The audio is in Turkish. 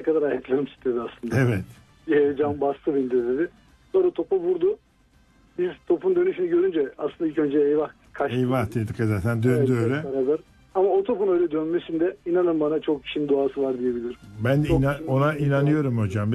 kadar ayaklarım titredi aslında. Evet. Bir heyecan bastı beni dedi. Sonra topa vurdu. Biz topun dönüşünü görünce aslında ilk önce eyvah kaçtı. Eyvah dedik zaten, döndü Evet, öyle. beraber. Ama o topun öyle dönmesinde inanın bana çok kişinin duası var diyebilirim. Ben de Çok ona kişinin inanıyorum hocam.